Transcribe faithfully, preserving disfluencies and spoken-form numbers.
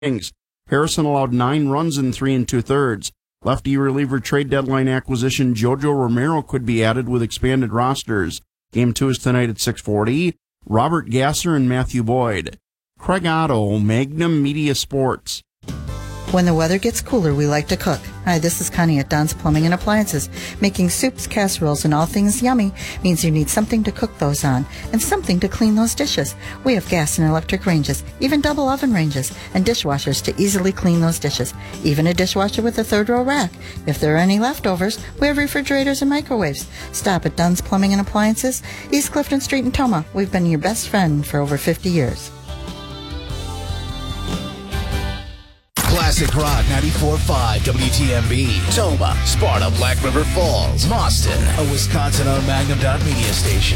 innings. Harrison allowed nine runs in three and two-thirds. Lefty reliever trade deadline acquisition Jojo Romero could be added with expanded rosters. Game two is tonight at six forty. Robert Gasser and Matthew Boyd. Craig Otto, Magnum Media Sports. When the weather gets cooler, we like to cook. Hi, this is Connie at Don's Plumbing and Appliances. Making soups, casseroles, and all things yummy means you need something to cook those on and something to clean those dishes. We have gas and electric ranges, even double oven ranges, and dishwashers to easily clean those dishes. Even a dishwasher with a third row rack. If there are any leftovers, we have refrigerators and microwaves. Stop at Don's Plumbing and Appliances, East Clifton Street in Toma. We've been your best friend for over fifty years. Classic Rock ninety-four point five W T M B, Toma, Sparta, Black River Falls, Boston, a Wisconsin-owned Magnum Media station.